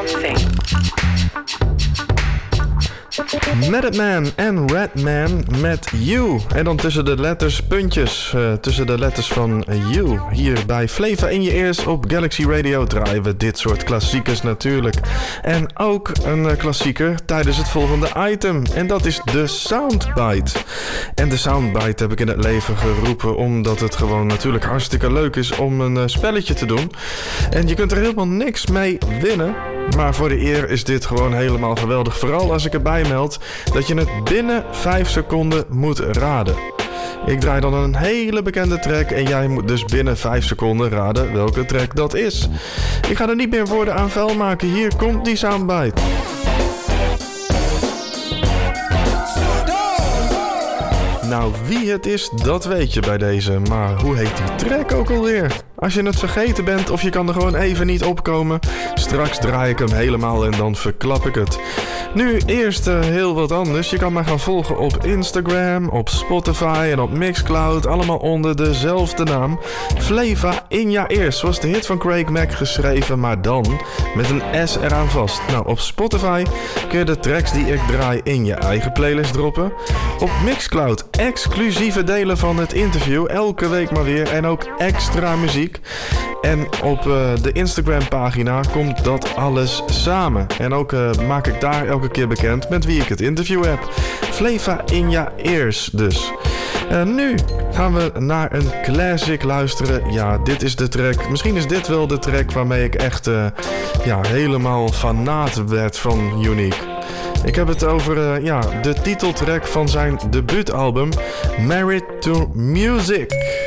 thing. Method Man en Redman met You. En dan tussen de letters puntjes. Tussen de letters van You. Hier bij Flava in je ears op Galaxy Radio draaien we dit soort klassiekers natuurlijk. En ook een klassieker tijdens het volgende item. En dat is de Soundbite. En de Soundbite heb ik in het leven geroepen omdat het gewoon natuurlijk hartstikke leuk is om een spelletje te doen. En je kunt er helemaal niks mee winnen. Maar voor de eer is dit gewoon helemaal geweldig. Vooral als ik erbij meld dat je het binnen 5 seconden moet raden. Ik draai dan een hele bekende track en jij moet dus binnen 5 seconden raden welke track dat is. Ik ga er niet meer woorden aan vuil maken. Hier komt die Soundbite. Nou, wie het is, dat weet je bij deze. Maar hoe heet die track ook alweer? Als je het vergeten bent of je kan er gewoon even niet opkomen, straks draai ik hem helemaal en dan verklap ik het. Nu eerst heel wat anders. Je kan mij gaan volgen op Instagram, op Spotify en op Mixcloud. Allemaal onder dezelfde naam. Flava in je ears, zoals de hit van Craig Mack geschreven, maar dan met een S eraan vast. Nou, op Spotify kun je de tracks die ik draai in je eigen playlist droppen. Op Mixcloud exclusieve delen van het interview, elke week maar weer, en ook extra muziek. En op de Instagram pagina komt dat alles samen. En ook maak ik daar elke keer bekend met wie ik het interview heb. Flava in je ears dus. Nu gaan we naar een classic luisteren. Ja, dit is de track. Misschien is dit wel de track waarmee ik echt helemaal fanaat werd van Unique. Ik heb het over de titeltrack van zijn debuutalbum Married to Music.